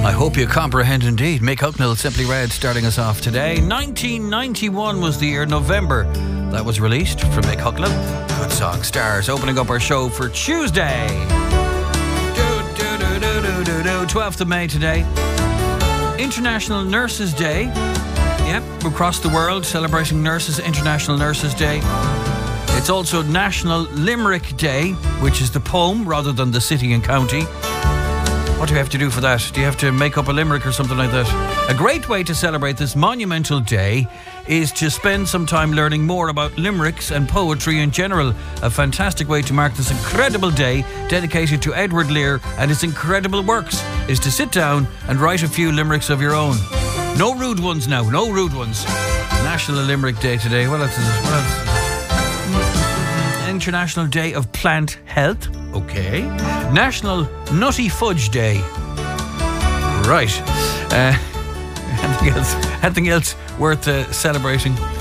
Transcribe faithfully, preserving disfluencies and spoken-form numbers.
I hope you comprehend indeed. Mick Hucknall, Simply Red, starting us off today. nineteen ninety-one was the year, November, that was released from Mick Hucknall. Good song, Stars, opening up our show for Tuesday. Do, do, do, do, do, do, do. twelfth of May today. International Nurses Day. Yep, across the world celebrating Nurses, International Nurses Day. It's also National Limerick Day, which is the poem rather than the city and county. What do you have to do for that? Do you have to make up a limerick or something like that? A great way to celebrate this monumental day is to spend some time learning more about limericks and poetry in general. A fantastic way to mark this incredible day dedicated to Edward Lear and his incredible works is to sit down and write a few limericks of your own. No rude ones now, no rude ones. National Limerick Day today. What else is it? What else? International Day of Plant Health. Okay. National Nutty Fudge Day. Right. Uh, anything else? Anything else worth uh, celebrating?